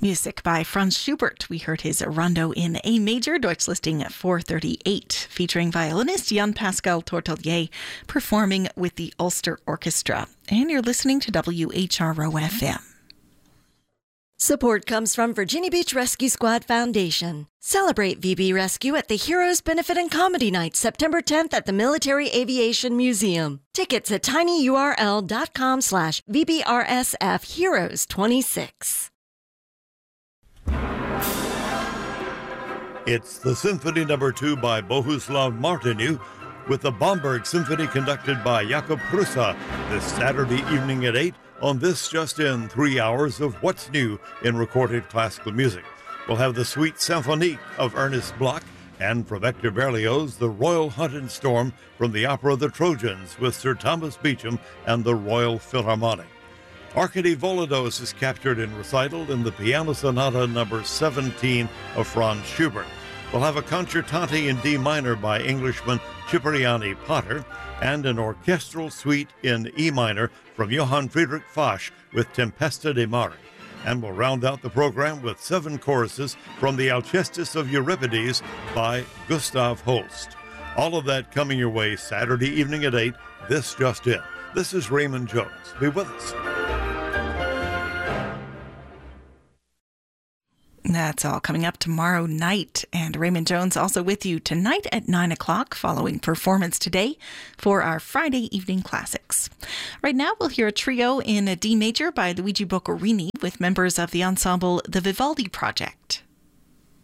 Music by Franz Schubert. We heard his Rondo in A major, Deutschlisting 438, featuring violinist Jan-Pascal Tortelier performing with the Ulster Orchestra. And you're listening to WHRO FM. Support comes from Virginia Beach Rescue Squad Foundation. Celebrate VB Rescue at the Heroes Benefit and Comedy Night, September 10th at the Military Aviation Museum. Tickets at tinyurl.com/VBRSF Heroes 26. It's the Symphony No. 2 by Bohuslav Martinu with the Bamberg Symphony conducted by Jakob Prusa this Saturday evening at 8 on This Just In, 3 hours of what's new in recorded classical music. We'll have the Suite Symphonique of Ernest Bloch, and from Hector Berlioz, the Royal Hunt and Storm from the opera The Trojans with Sir Thomas Beecham and the Royal Philharmonic. Arkady Volodos is captured in recital in the Piano Sonata No. 17 of Franz Schubert. We'll have a concertante in D minor by Englishman Cipriani Potter and an orchestral suite in E minor from Johann Friedrich Fasch with Tempesta de Mare. And we'll round out the program with 7 choruses from the Alcestis of Euripides by Gustav Holst. All of that coming your way Saturday evening at 8, This Just In. This is Raymond Jones. Be with us. That's all coming up tomorrow night. And Raymond Jones also with you tonight at 9 o'clock following Performance Today for our Friday evening classics. Right now we'll hear a trio in a D major by Luigi Boccherini with members of the ensemble The Vivaldi Project.